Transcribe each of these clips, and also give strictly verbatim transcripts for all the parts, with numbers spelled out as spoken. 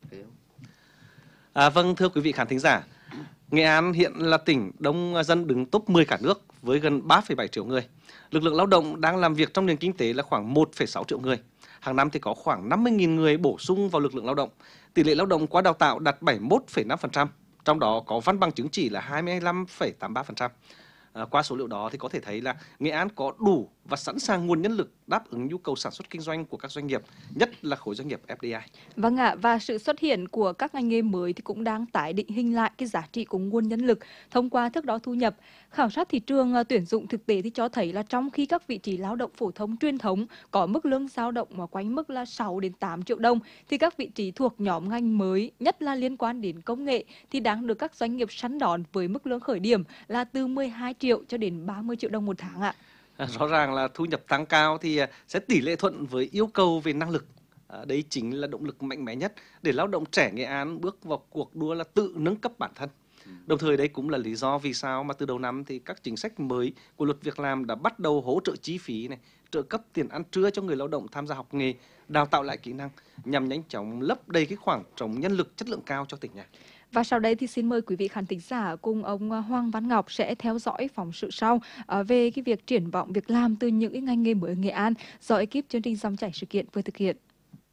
À, vâng, thưa quý vị khán thính giả, Nghệ An hiện là tỉnh đông dân đứng top mười cả nước với gần ba phẩy bảy triệu người. Lực lượng lao động đang làm việc trong nền kinh tế là khoảng một phẩy sáu triệu người. Hàng năm thì có khoảng năm mươi nghìn người bổ sung vào lực lượng lao động. Tỷ lệ lao động qua đào tạo đạt bảy mươi mốt phẩy năm phần trăm, trong đó có văn bằng chứng chỉ là hai mươi lăm phẩy tám mươi ba phần trăm. À, qua số liệu đó thì có thể thấy là Nghệ An có đủ và sẵn sàng nguồn nhân lực đáp ứng nhu cầu sản xuất kinh doanh của các doanh nghiệp, nhất là khối doanh nghiệp ép đê i. Vâng ạ, và sự xuất hiện của các ngành nghề mới thì cũng đang tái định hình lại cái giá trị của nguồn nhân lực thông qua thước đo thu nhập. Khảo sát thị trường à, tuyển dụng thực tế thì cho thấy là trong khi các vị trí lao động phổ thông truyền thống có mức lương dao động mà quanh mức là sáu đến tám triệu đồng, thì các vị trí thuộc nhóm ngành mới, nhất là liên quan đến công nghệ, thì đang được các doanh nghiệp săn đón với mức lương khởi điểm là từ mười hai triệu cho đến ba mươi triệu đồng một tháng ạ. À, rõ ràng là thu nhập tăng cao thì à, sẽ tỷ lệ thuận với yêu cầu về năng lực. À, đấy chính là động lực mạnh mẽ nhất để lao động trẻ Nghệ An bước vào cuộc đua là tự nâng cấp bản thân. Đồng thời đây cũng là lý do vì sao mà từ đầu năm thì các chính sách mới của luật việc làm đã bắt đầu hỗ trợ chi phí này, trợ cấp tiền ăn trưa cho người lao động tham gia học nghề, đào tạo lại kỹ năng nhằm nhanh chóng lấp đầy cái khoảng trống nhân lực chất lượng cao cho tỉnh nhà. Và sau đây thì xin mời quý vị khán thính giả cùng ông Hoàng Văn Ngọc sẽ theo dõi phóng sự sau à, về cái việc triển vọng việc làm từ những cái ngành nghề mới ở Nghệ An do ekip chương trình Dòng chảy sự kiện vừa thực hiện.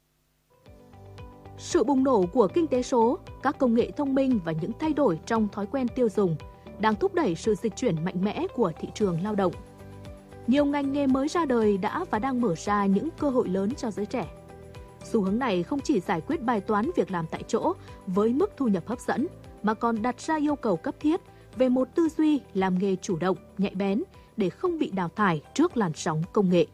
Sự bùng nổ của kinh tế số, các công nghệ thông minh và những thay đổi trong thói quen tiêu dùng đang thúc đẩy sự dịch chuyển mạnh mẽ của thị trường lao động. Nhiều ngành nghề mới ra đời đã và đang mở ra những cơ hội lớn cho giới trẻ. Xu hướng này không chỉ giải quyết bài toán việc làm tại chỗ với mức thu nhập hấp dẫn, mà còn đặt ra yêu cầu cấp thiết về một tư duy làm nghề chủ động, nhạy bén để không bị đào thải trước làn sóng công nghệ.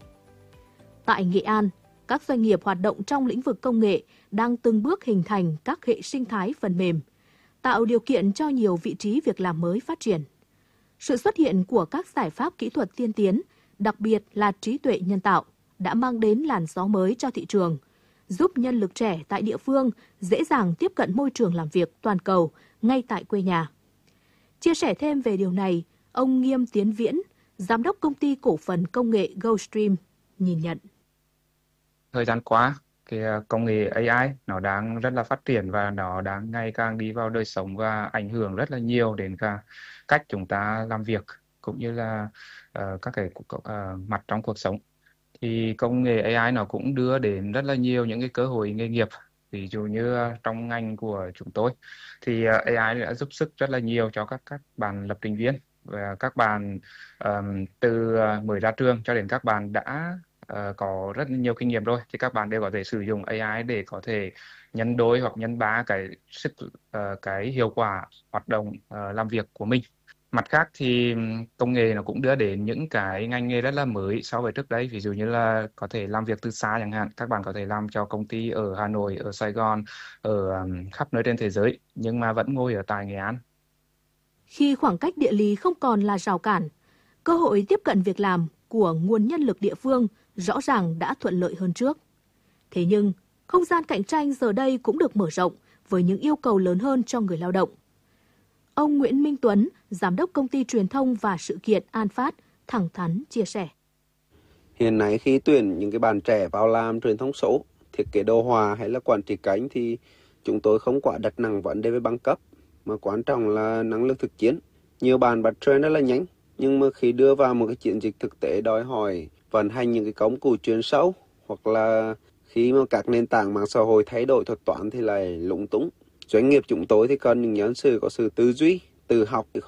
Tại Nghệ An, các doanh nghiệp hoạt động trong lĩnh vực công nghệ đang từng bước hình thành các hệ sinh thái phần mềm, tạo điều kiện cho nhiều vị trí việc làm mới phát triển. Sự xuất hiện của các giải pháp kỹ thuật tiên tiến, đặc biệt là trí tuệ nhân tạo, đã mang đến làn gió mới cho thị trường, giúp nhân lực trẻ tại địa phương dễ dàng tiếp cận môi trường làm việc toàn cầu ngay tại quê nhà. Chia sẻ thêm về điều này, ông Nghiêm Tiến Viễn, Giám đốc công ty cổ phần công nghệ GoStream, nhìn nhận. Thời gian qua, cái công nghệ a i nó đang rất là phát triển và nó đang ngày càng đi vào đời sống và ảnh hưởng rất là nhiều đến cả cách chúng ta làm việc cũng như là uh, các cái uh, mặt trong cuộc sống. Thì công nghệ a i nó cũng đưa đến rất là nhiều những cái cơ hội nghề nghiệp. Ví dụ như trong ngành của chúng tôi thì a i đã giúp sức rất là nhiều cho các các bạn lập trình viên và các bạn um, từ mới ra trường cho đến các bạn đã uh, có rất nhiều kinh nghiệm rồi, thì các bạn đều có thể sử dụng a i để có thể nhân đôi hoặc nhân ba cái sức uh, cái hiệu quả hoạt động uh, làm việc của mình. Mặt khác thì công nghệ nó cũng đưa đến những cái ngành nghề rất là mới so với trước đây, ví dụ như là có thể làm việc từ xa chẳng hạn, các bạn có thể làm cho công ty ở Hà Nội, ở Sài Gòn, ở um, khắp nơi trên thế giới nhưng mà vẫn ngồi ở tại Nghệ An. Khi khoảng cách địa lý không còn là rào cản, cơ hội tiếp cận việc làm của nguồn nhân lực địa phương rõ ràng đã thuận lợi hơn trước. Thế nhưng, không gian cạnh tranh giờ đây cũng được mở rộng với những yêu cầu lớn hơn cho người lao động. Ông Nguyễn Minh Tuấn, Giám đốc công ty truyền thông và sự kiện An Phát, thẳng thắn chia sẻ. Hiện nay khi tuyển những cái bạn trẻ vào làm truyền thông số, thiết kế đồ họa hay là quản trị kênh thì chúng tôi không quá đặt nặng vấn đề về bằng cấp, mà quan trọng là năng lực thực chiến. Nhiều bạn bắt trend rất là nhanh, nhưng mà khi đưa vào một cái chiến dịch thực tế đòi hỏi vận hành những cái công cụ chuyên sâu, hoặc là khi mà các nền tảng mạng xã hội thay đổi thuật toán thì lại lúng túng. Doanh nghiệp chúng tôi thì cần những nhân sự có sự tư duy, tự học